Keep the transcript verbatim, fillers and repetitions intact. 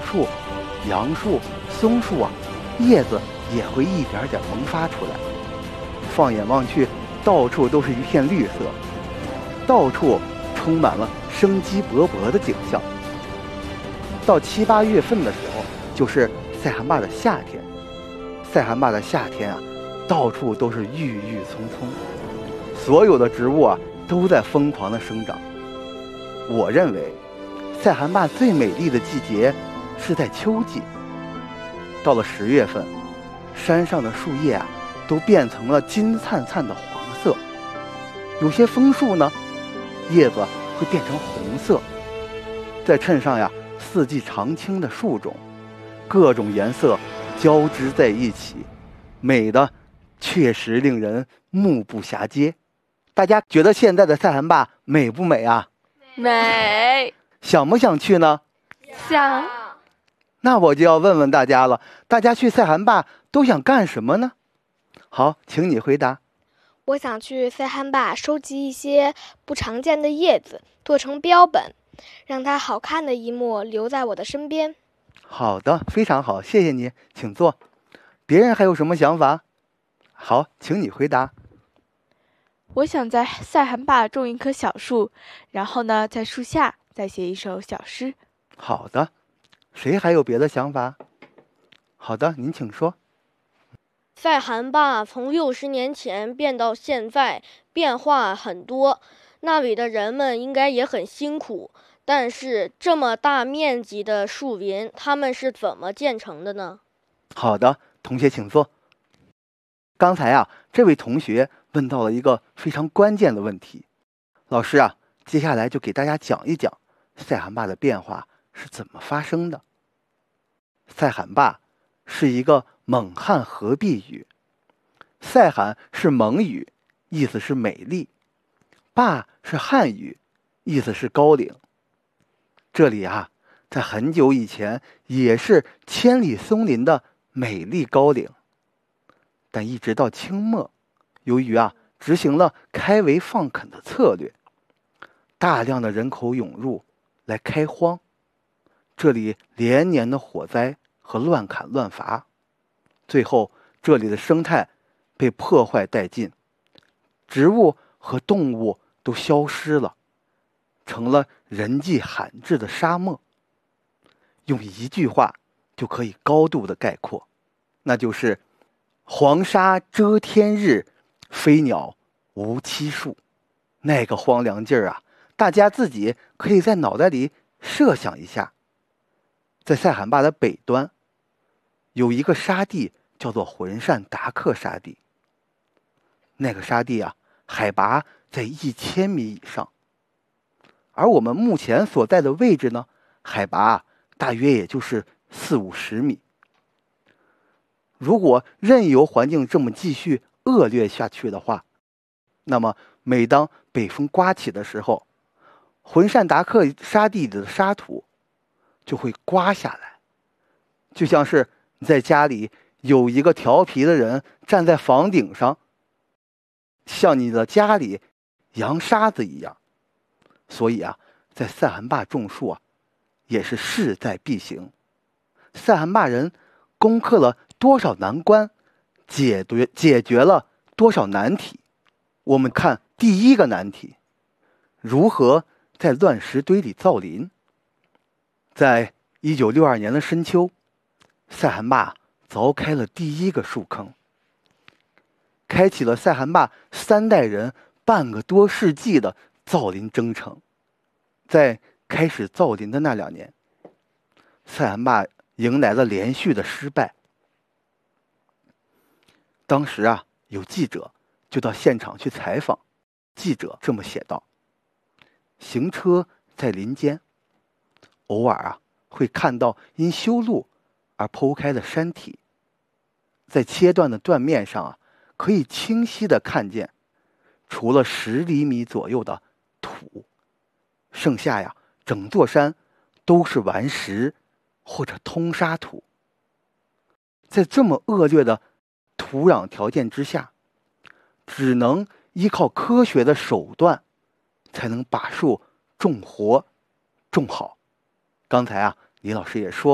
树、杨树、松树啊，叶子也会一点点萌发出来。放眼望去，到处都是一片绿色，到处充满了生机勃勃的景象。到七八月份的时候，就是塞罕坝的夏天。塞罕坝的夏天啊，到处都是郁郁葱葱，所有的植物啊都在疯狂的生长。我认为，塞罕坝最美丽的季节是在秋季。到了十月份，山上的树叶啊都变成了金灿灿的黄色，有些枫树呢，叶子会变成红色。再衬上呀四季常青的树种，各种颜色交织在一起，美的确实令人目不暇接。大家觉得现在的塞罕坝美不美啊？ 美。 想不想去呢？ 想。 那我就要问问大家了，大家去塞罕坝都想干什么呢？好，请你回答。 我想去塞罕坝收集一些不常见的叶子，做成标本，让它好看的一幕留在我的身边。 好的，非常好，谢谢你，请坐。别人还有什么想法？好，请你回答。 我想在塞罕坝种一棵小树，然后呢，在树下再写一首小诗。 好的，谁还有别的想法？好的，您请说。 塞罕坝从六十年前变到现在，变化很多，那里的人们应该也很辛苦。但是这么大面积的树林，他们是怎么建成的呢？ 好的，同学请坐。刚才啊，这位同学问到了一个非常关键的问题。老师啊，接下来就给大家讲一讲塞罕坝的变化是怎么发生的。塞罕坝是一个蒙汉合璧语，塞罕是蒙语，意思是美丽；坝是汉语，意思是高岭。这里啊，在很久以前也是千里松林的美丽高岭，但一直到清末，由于啊执行了开围放垦的策略，大量的人口涌入来开荒，这里连年的火灾和乱砍乱伐，最后这里的生态被破坏殆尽，植物和动物都消失了，成了人迹罕至的沙漠。用一句话就可以高度的概括，那就是黄沙遮天日，飞鸟无栖树。那个荒凉劲儿啊，大家自己可以在脑袋里设想一下。在塞罕坝的北端有一个沙地叫做浑善达克沙地，那个沙地啊海拔在一千米以上，而我们目前所在的位置呢，海拔大约也就是四五十米。如果任由环境这么继续恶劣下去的话，那么每当北风刮起的时候，浑善达克沙地里的沙土就会刮下来，就像是你在家里有一个调皮的人站在房顶上，向你的家里扬沙子一样。所以啊，在塞罕坝种树啊，也是势在必行。塞罕坝人攻克了多少难关，解决解决了多少难题。我们看第一个难题，如何在乱石堆里造林。在一九六二年的深秋，塞罕坝凿开了第一个树坑，开启了塞罕坝三代人半个多世纪的造林征程。在开始造林的那两年，塞罕坝迎来了连续的失败。当时啊，有记者就到现场去采访，记者这么写道：行车在林间，偶尔啊会看到因修路而剖开的山体，在切断的断面上啊，可以清晰地看见，除了十厘米左右的土，剩下呀，整座山都是顽石或者通沙土。在这么恶劣的土壤条件之下，只能依靠科学的手段，才能把树种活、种好。刚才啊，李老师也说